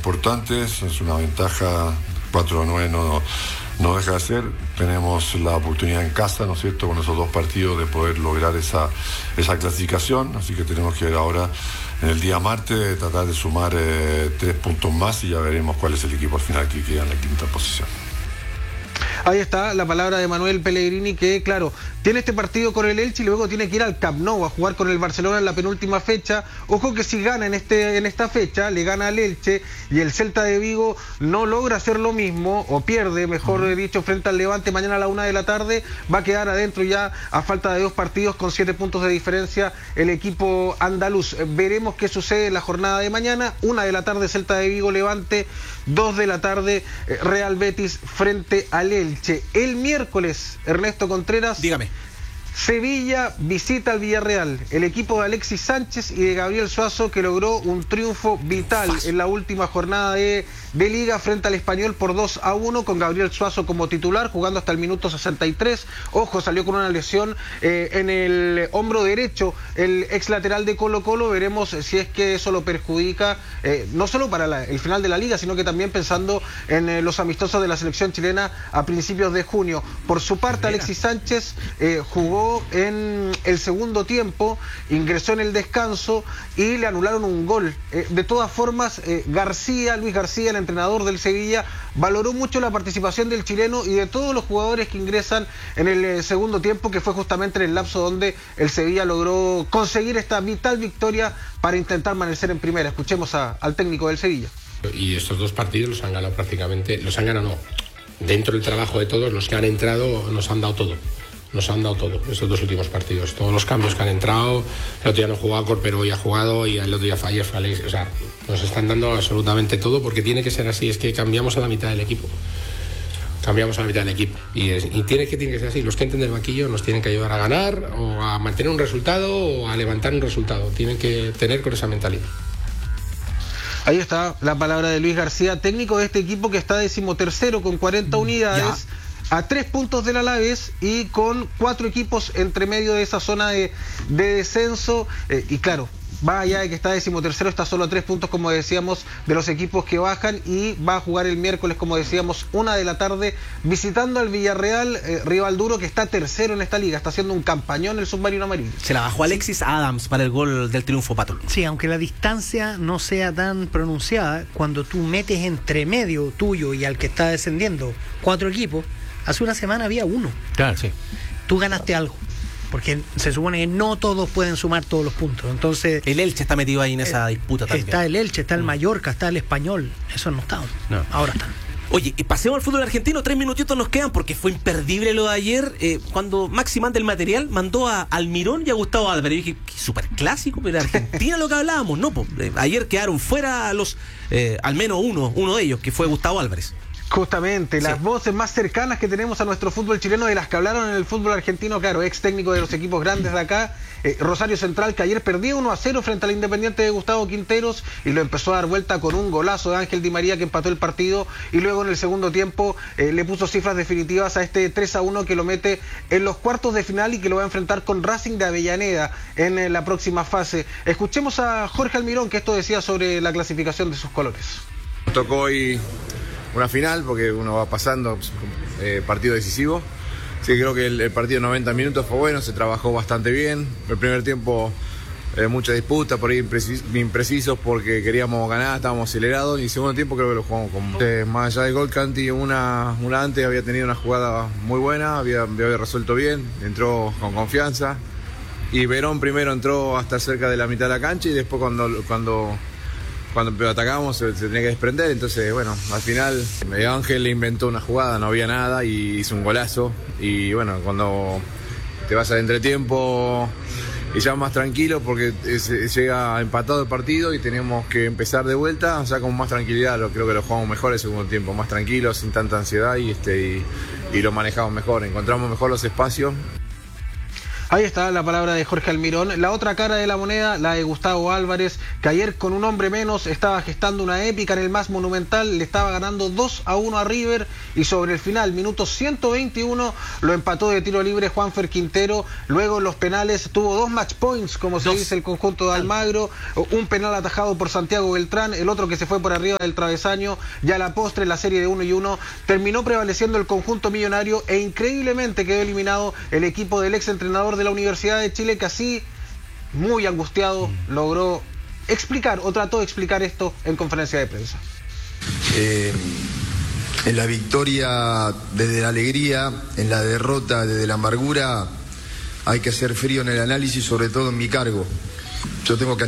importantes, es una ventaja, 4-9 no deja de ser. Tenemos la oportunidad en casa, ¿no es cierto?, con esos 2 partidos de poder lograr esa clasificación, así que tenemos que ver ahora en el día martes, tratar de sumar 3 puntos más y ya veremos cuál es el equipo al final que queda en la quinta posición. Ahí está la palabra de Manuel Pellegrini, que claro, tiene este partido con el Elche y luego tiene que ir al Camp Nou a jugar con el Barcelona en la penúltima fecha. Ojo que si gana en esta fecha, le gana al Elche y el Celta de Vigo no logra hacer lo mismo, o pierde, mejor dicho, frente al Levante mañana a la 1 de la tarde, va a quedar adentro ya a falta de 2 partidos con 7 puntos de diferencia el equipo andaluz. Veremos qué sucede en la jornada de mañana. 1 de la tarde Celta de Vigo Levante, 2 de la tarde Real Betis frente al Elche. El miércoles, Ernesto Contreras, dígame. Sevilla visita al Villarreal, el equipo de Alexis Sánchez y de Gabriel Suazo, que logró un triunfo vital en la última jornada de Liga frente al Español por 2-1, con Gabriel Suazo como titular, jugando hasta el minuto 63. Ojo, salió con una lesión en el hombro derecho, el ex lateral de Colo-Colo. Veremos si es que eso lo perjudica, no solo para el final de la Liga, sino que también pensando en los amistosos de la selección chilena a principios de junio. Por su parte, Alexis Sánchez jugó en el segundo tiempo, ingresó en el descanso y le anularon un gol. De todas formas, Luis García, el entrenador del Sevilla, valoró mucho la participación del chileno y de todos los jugadores que ingresan en el segundo tiempo, que fue justamente en el lapso donde el Sevilla logró conseguir esta vital victoria para intentar permanecer en primera. Escuchemos al técnico del Sevilla. Y estos 2 partidos los han ganado prácticamente, dentro del trabajo de todos, los que han entrado nos han dado todo. Nos han dado todo, estos 2 últimos partidos. Todos los cambios que han entrado, el otro día no jugaba Cor, pero hoy ha jugado, y el otro día ayer fue Alex. O sea, nos están dando absolutamente todo, porque tiene que ser así. Es que cambiamos a la mitad del equipo. Y tiene que ser así. Los que entren del banquillo nos tienen que ayudar a ganar, o a mantener un resultado, o a levantar un resultado. Tienen que tener con esa mentalidad. Ahí está la palabra de Luis García, técnico de este equipo que está 13º con 40 unidades. A 3 puntos del Alavés y con 4 equipos entre medio de esa zona de descenso. Y claro, va allá de que está 13º, está solo a 3 puntos, como decíamos, de los equipos que bajan, y va a jugar el miércoles, como decíamos, 1 de la tarde, visitando al Villarreal, rival duro que está 3º en esta liga. Está haciendo un campañón el submarino amarillo. Se la bajó Alexis Adams para el gol del triunfo, Pato. Sí, aunque la distancia no sea tan pronunciada, cuando tú metes entre medio tuyo y al que está descendiendo 4 equipos, hace una semana había 1. Claro, sí. Tú ganaste algo, porque se supone que no todos pueden sumar todos los puntos. Entonces, el Elche está metido ahí en esa disputa también. Está el Elche, está el Mallorca, está el Español. Eso no está. No. Ahora están. Oye, pasemos al fútbol argentino, 3 minutitos nos quedan, porque fue imperdible lo de ayer, cuando Maxi manda el material, mandó a Almirón y a Gustavo Álvarez. Y dije, qué súper clásico, pero Argentina lo que hablábamos, ¿no? Ayer quedaron fuera al menos uno de ellos, que fue Gustavo Álvarez. Justamente, las voces más cercanas que tenemos a nuestro fútbol chileno, de las que hablaron en el fútbol argentino, claro, ex técnico de los equipos grandes de acá, Rosario Central, que ayer perdía 1-0 frente al Independiente de Gustavo Quinteros, y lo empezó a dar vuelta con un golazo de Ángel Di María, que empató el partido, y luego en el segundo tiempo le puso cifras definitivas a este 3-1, que lo mete en los cuartos de final y que lo va a enfrentar con Racing de Avellaneda en la próxima fase. Escuchemos a Jorge Almirón, que esto decía sobre la clasificación de sus colores. Nos tocó hoy una final, porque uno va pasando, partido decisivo. Sí, creo que el partido de 90 minutos fue bueno, se trabajó bastante bien. El primer tiempo, mucha disputa, por ahí imprecisos, porque queríamos ganar, estábamos acelerados. Y el segundo tiempo creo que lo jugamos con más allá del gol. Canti una antes había tenido una jugada muy buena, había resuelto bien, entró con confianza. Y Verón primero entró hasta cerca de la mitad de la cancha, y después cuando atacamos se tenía que desprender. Entonces, bueno, al final Ángel le inventó una jugada, no había nada, y hizo un golazo. Y bueno, cuando te vas al entretiempo y ya más tranquilo, porque llega empatado el partido y tenemos que empezar de vuelta, o sea, con más tranquilidad. Creo que lo jugamos mejor el segundo tiempo, más tranquilo, sin tanta ansiedad, y lo manejamos mejor, encontramos mejor los espacios. Ahí está la palabra de Jorge Almirón. La otra cara de la moneda, la de Gustavo Álvarez, que ayer con un hombre menos estaba gestando una épica en el más monumental, le estaba ganando 2-1 a River y sobre el final, minuto 121, lo empató de tiro libre Juanfer Quintero. Luego en los penales tuvo 2 match points, como se dice el conjunto de Almagro, un penal atajado por Santiago Beltrán, el otro que se fue por arriba del travesaño. Ya a la postre, la serie de 1-1, terminó prevaleciendo el conjunto millonario e increíblemente quedó eliminado el equipo del ex entrenador de la Universidad de Chile, que así, muy angustiado, logró explicar o trató de explicar esto en conferencia de prensa. En la victoria desde la alegría, en la derrota desde la amargura, hay que ser frío en el análisis, sobre todo en mi cargo. Yo tengo que